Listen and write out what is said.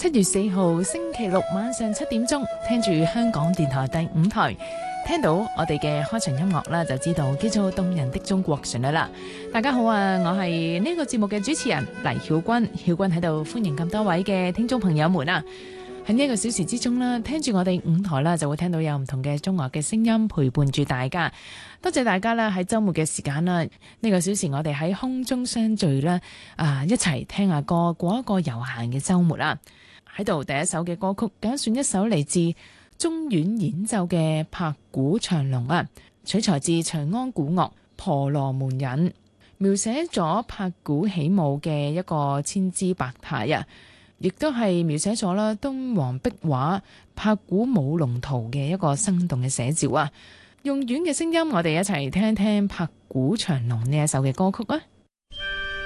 7月4號星期六晚上7點鐘，聽住香港電台第5台，聽到我哋嘅開場音樂啦，就知道叫做動人的中國旋律啦。大家好啊，我係呢個節目嘅主持人黎曉君，曉君喺度歡迎咁多位嘅聽眾朋友們啊。喺呢一個小時之中啦，聽住我哋5台啦，就會聽到有唔同嘅中樂嘅聲音陪伴住大家。多謝大家啦，喺週末嘅時間啦，呢個小時我哋喺空中相聚啦，一齊聽下歌，過一個悠閒嘅週末啦。喺度第一首嘅歌曲揀選一首嚟自中阮演奏嘅拍鼓長龍啊，取材自長安古樂《婆羅門引》，描寫咗拍鼓起舞嘅一個千姿百態啊，亦都係描寫咗啦敦煌壁畫拍鼓舞龍圖嘅一個生動嘅寫照啊。用阮嘅聲音，我哋一齊聽聽拍鼓長龍呢一首嘅歌曲啊。